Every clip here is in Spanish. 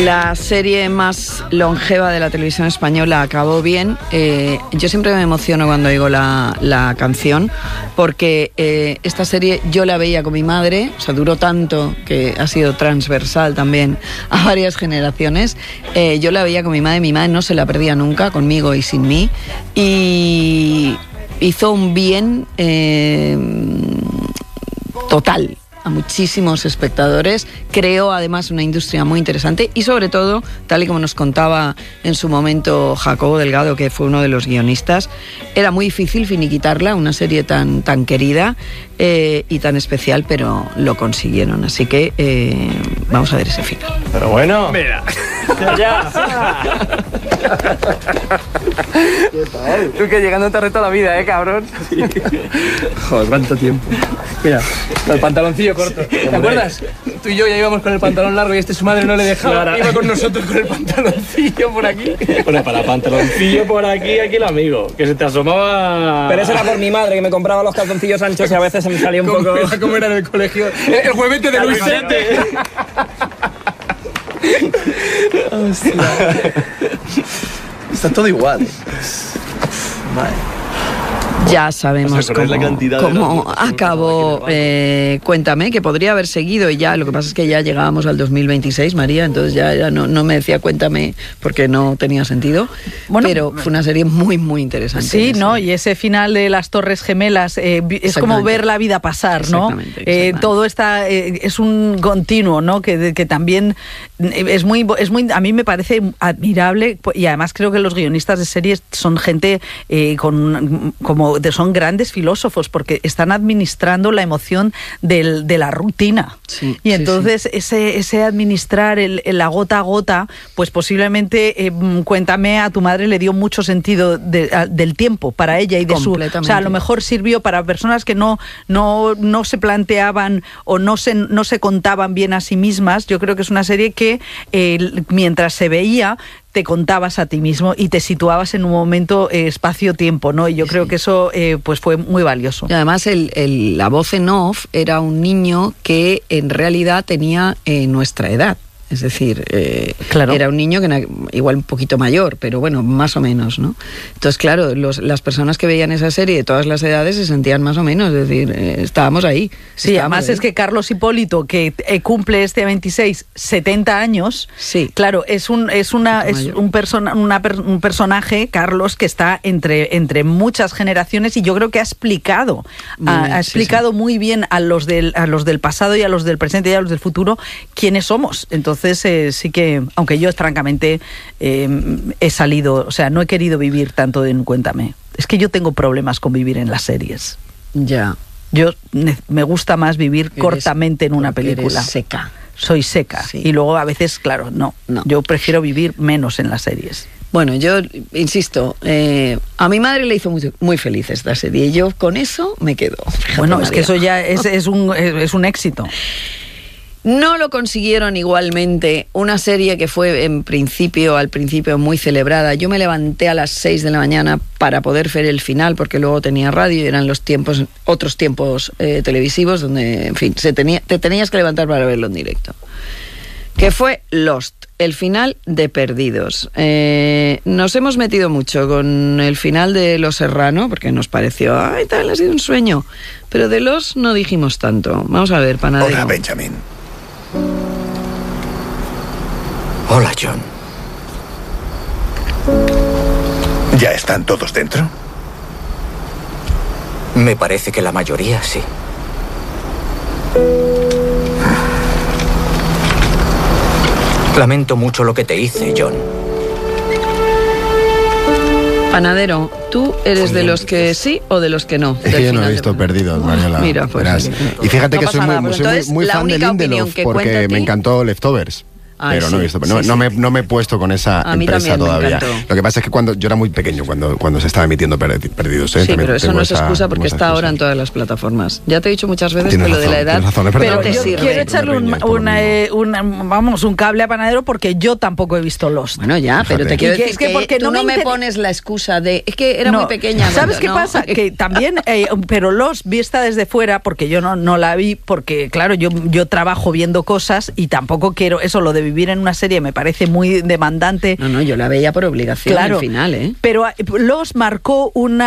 La serie más longeva de la televisión española acabó bien. Yo siempre me emociono cuando oigo la canción, porque esta serie yo la veía con mi madre, o sea, duró tanto que ha sido transversal también a varias generaciones. Yo la veía con mi madre no se la perdía nunca, conmigo y sin mí, y hizo un bien total a muchísimos espectadores. Creó además una industria muy interesante y sobre todo, tal y como nos contaba en su momento Jacobo Delgado, que fue uno de los guionistas, era muy difícil finiquitarla, una serie tan querida y tan especial, pero lo consiguieron. Así que vamos a ver ese final. Pero bueno, mira, ya. ¿Qué tal? Tú que llegando te reto la vida, cabrón. Sí. Joder, cuánto tiempo. Mira, el pantaloncillo corto. ¿Te acuerdas? Tú y yo ya íbamos con el pantalón largo y su madre no le dejaba. Claro. Iba con nosotros con el pantaloncillo por aquí. Bueno, para pantaloncillo por aquí el amigo, que se te asomaba. Pero eso era por mi madre, que me compraba los calzoncillos anchos y a veces se me salía un poco. ¿Cómo era en el colegio? El huevete de Luisete. Hostia. Está todo igual. Vale. Ya sabemos cómo acabó Cuéntame, que podría haber seguido y ya, lo que pasa es que ya llegábamos al 2026, María, entonces ya no me decía Cuéntame porque no tenía sentido, bueno, pero fue una serie muy, muy interesante. Sí, ¿no? Y ese final de las Torres Gemelas es como ver la vida pasar, ¿no? Exactamente. Todo está, es un continuo, ¿no? Que también es muy, a mí me parece admirable, y además creo que los guionistas de series son gente son grandes filósofos, porque están administrando la emoción de la rutina. Sí, y entonces ese administrar la gota a gota, pues posiblemente Cuéntame a tu madre le dio mucho sentido del tiempo para ella y de su, o sea, a lo mejor sirvió para personas que no se planteaban o no se contaban bien a sí mismas. Yo creo que es una serie que mientras se veía te contabas a ti mismo y te situabas en un momento espacio-tiempo, ¿no? Y yo creo que eso pues fue muy valioso. Y además la voz en off era un niño que en realidad tenía nuestra edad. Es decir, claro, era un niño que era igual un poquito mayor, pero bueno, más o menos, ¿no? Entonces, claro, las personas que veían esa serie de todas las edades se sentían más o menos, es decir, estábamos ahí. Sí, además es que Carlos Hipólito, que cumple este 26, 70 años, sí, claro, es un personaje, Carlos, que está entre muchas generaciones, y yo creo que ha explicado muy bien a los del pasado y a los del presente y a los del futuro quiénes somos. Entonces, sí que, aunque yo francamente he salido, o sea, no he querido vivir tanto en Cuéntame. Es que yo tengo problemas con vivir en las series. Ya. Yo me gusta más vivir cortamente en una película. Eres seca. Soy seca. Sí. Y luego a veces, claro, no. Yo prefiero vivir menos en las series. Bueno, yo insisto, a mi madre le hizo muy, muy feliz esta serie y yo con eso me quedo. Fíjate, bueno, María. Es que eso ya es un éxito. No lo consiguieron igualmente una serie que fue al principio muy celebrada. Yo me levanté a las 6 de la mañana para poder ver el final, porque luego tenía radio y eran otros tiempos televisivos donde, en fin, te tenías que levantar para verlo en directo. Que fue Lost, el final de Perdidos. Nos hemos metido mucho con el final de Los Serrano, porque nos pareció, ha sido un sueño. Pero de Lost no dijimos tanto. Vamos a ver, Panadero. Hola, Benjamin. Hola, John. ¿Ya están todos dentro? Me parece que la mayoría sí. Lamento mucho lo que te hice, John. Panadero, ¿tú eres de los que sí o de los que no? Es que yo no he visto Perdidos, Mariola. Mira, pues. Y fíjate que soy entonces, muy fan de Lindelof porque me encantó Leftovers. Pero no he visto, no me he puesto con esa empresa todavía. Lo que pasa es que yo era muy pequeño cuando se estaba emitiendo Perdidos. Sí, pero eso no es excusa porque está ahora en todas las plataformas. Ya te he dicho muchas veces que lo de la edad, pero te sirve. Quiero echarle un cable a Panadero porque yo tampoco he visto Lost. Bueno, ya, pero te quiero decir que porque tú no me pones la excusa de es que era muy pequeña. ¿Sabes qué pasa? Que también, pero Lost vista desde fuera, porque yo no la vi, porque claro, yo trabajo viendo cosas y tampoco quiero eso, lo de vivir vivir en una serie me parece muy demandante. No, yo la veía por obligación al final, ¿eh? Pero Lost marcó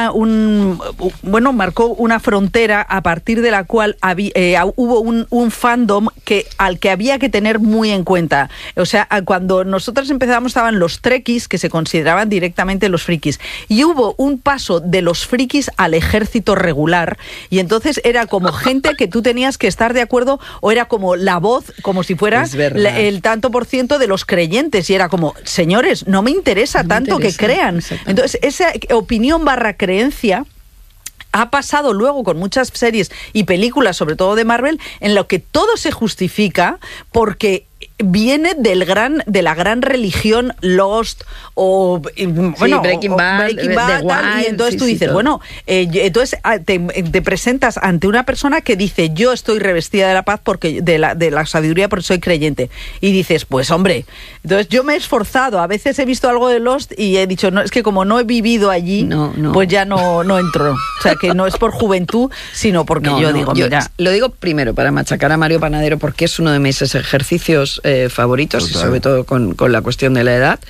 marcó una frontera a partir de la cual hubo un fandom al que había que tener muy en cuenta. O sea, cuando nosotros empezamos estaban los trekkies, que se consideraban directamente los frikis, y hubo un paso de los frikis al ejército regular, y entonces era como gente que tú tenías que estar de acuerdo, o era como la voz, como si fuera el tanto por ciento de los creyentes, y era como, señores, no me interesa tanto que crean. Entonces, esa opinión / creencia ha pasado luego con muchas series y películas, sobre todo de Marvel, en lo que todo se justifica porque viene de la gran religión Lost o Breaking Bad, y entonces tú dices, entonces te presentas ante una persona que dice, yo estoy revestida de la paz porque de la sabiduría porque soy creyente, y dices, pues hombre, entonces yo me he esforzado, a veces he visto algo de Lost y he dicho, no, es que como no he vivido allí, pues ya no entro, o sea que no es por juventud, sino porque mira, lo digo primero para machacar a Mario Panadero, porque es uno de mis ejercicios favoritos, y sobre todo con la cuestión de la edad,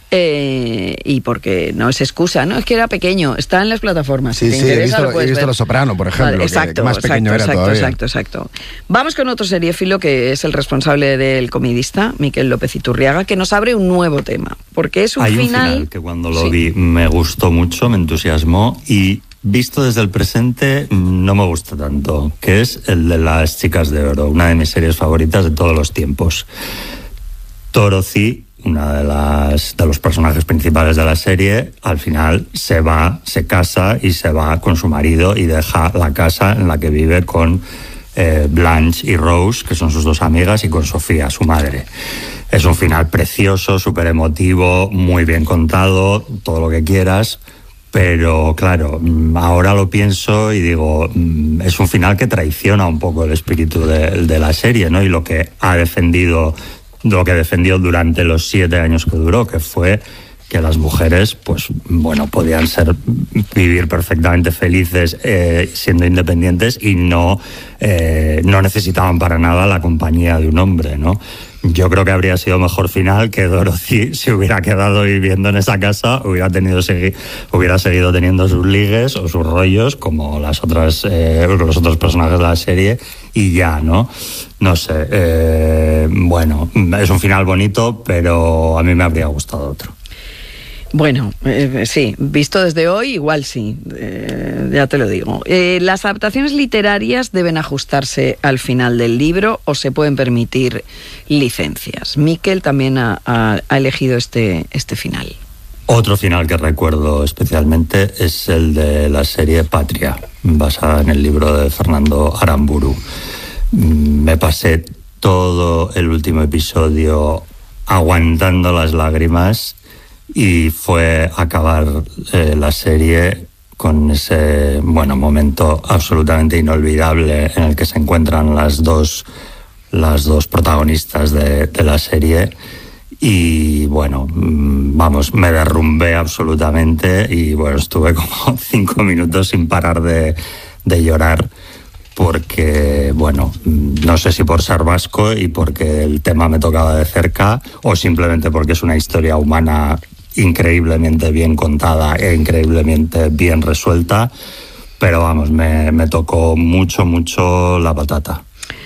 y porque no es excusa, no, es que era pequeño, está en las plataformas. Sí, he visto Los Soprano, por ejemplo, exacto, que más pequeño era todavía. Exacto. Vamos con otro seriéfilo que es el responsable del comidista, Miquel López Iturriaga, que nos abre un nuevo tema, porque es un final que cuando lo vi me gustó mucho, me entusiasmó, y visto desde el presente no me gusta tanto, que es el de Las Chicas de Oro, una de mis series favoritas de todos los tiempos. Dorothy, una de los personajes principales de la serie, al final se casa y se va con su marido y deja la casa en la que vive con Blanche y Rose, que son sus dos amigas, y con Sofía, su madre. Es un final precioso, súper emotivo, muy bien contado, todo lo que quieras. Pero claro, ahora lo pienso y digo, es un final que traiciona un poco el espíritu de la serie, ¿no? Y lo que defendió durante los 7 años que duró, que fue que las mujeres, pues bueno, podían vivir perfectamente felices siendo independientes y no necesitaban para nada la compañía de un hombre, ¿no? Yo creo que habría sido mejor final que Dorothy se hubiera quedado viviendo en esa casa, hubiera seguido teniendo sus ligues o sus rollos como los otros personajes de la serie, y ya, ¿no? No sé, bueno, es un final bonito, pero a mí me habría gustado otro. Bueno, sí, visto desde hoy, igual sí, ya te lo digo. ¿Las adaptaciones literarias deben ajustarse al final del libro o se pueden permitir licencias? Miquel también ha elegido este final. Otro final que recuerdo especialmente es el de la serie Patria, basada en el libro de Fernando Aramburu. Me pasé todo el último episodio aguantando las lágrimas, y fue acabar la serie con ese momento absolutamente inolvidable en el que se encuentran las dos protagonistas de la serie, y bueno, me derrumbé absolutamente, y bueno, estuve como 5 minutos sin parar de llorar, porque, bueno, no sé si por ser vasco y porque el tema me tocaba de cerca, o simplemente porque es una historia humana increíblemente bien contada e increíblemente bien resuelta, pero vamos, me tocó mucho la patata.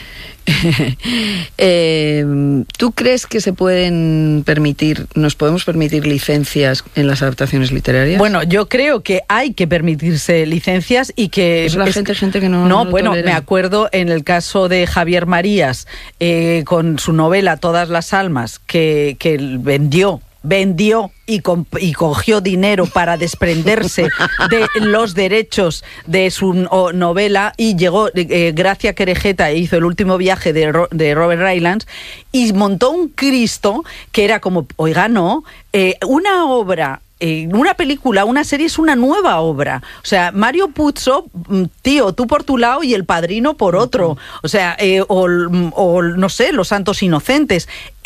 ¿Tú crees que nos podemos permitir licencias en las adaptaciones literarias? Bueno, yo creo que hay que permitirse licencias y que... Pues la gente que no bueno, tolera. Me acuerdo en el caso de Javier Marías, con su novela Todas las almas, que vendió y cogió dinero para desprenderse de los derechos de su novela, y llegó Gracia Querejeta e hizo El último viaje de Robert Rylance y montó un Cristo que era como, oiga, no, una obra... una película, una serie es una nueva obra. O sea, Mario Puzo, tío, tú por tu lado y El Padrino por otro. O sea, o no sé, Los Santos Inocentes.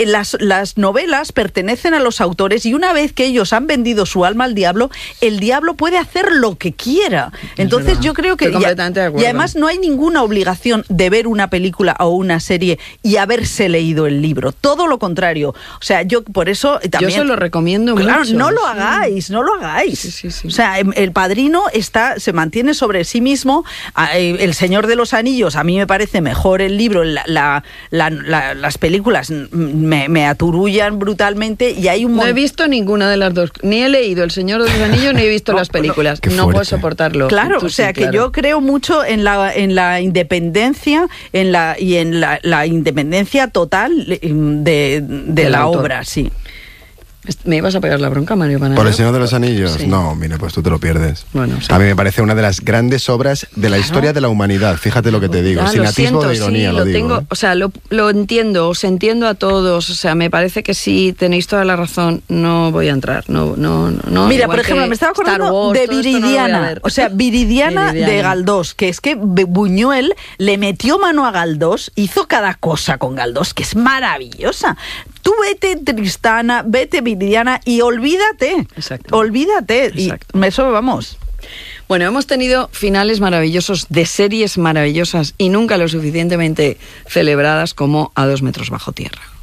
las novelas pertenecen a los autores y una vez que ellos han vendido su alma al diablo, el diablo puede hacer lo que quiera. Entonces yo creo que... Y además no hay ninguna obligación de ver una película o una serie y haberse leído el libro. Todo lo contrario. O sea, yo por eso también... Yo se lo recomiendo mucho. No lo hagáis, no lo hagáis. Sí. O sea, El Padrino se mantiene sobre sí mismo. El Señor de los Anillos, a mí me parece mejor el libro. Las películas me aturullan brutalmente y hay un... No he visto ninguna de las dos. Ni he leído El Señor de los Anillos ni he visto las películas. No puedo soportarlo. Claro, o sea, que yo creo mucho en la independencia en la independencia total de la obra, sí. ¿Me ibas a pegar la bronca, Mario Panadero? ¿Por El Señor de los Anillos? Sí. No, mira, pues tú te lo pierdes. Bueno, sí. A mí me parece una de las grandes obras de la historia de la humanidad. Fíjate lo que te digo, sin atisbo de ironía, sí, lo digo. Tengo, o sea, lo entiendo, os entiendo a todos. O sea, me parece que sí, tenéis toda la razón. No voy a entrar, no. Mira, por ejemplo, me estaba acordando de Viridiana. O sea, Viridiana de Galdós, que es que Buñuel le metió mano a Galdós, hizo cada cosa con Galdós, que es maravillosa. Tú vete Tristana, vete Viridiana y olvídate. Exacto. Olvídate. Exacto. Y eso vamos. Bueno, hemos tenido finales maravillosos de series maravillosas y nunca lo suficientemente celebradas como A 2 metros bajo tierra.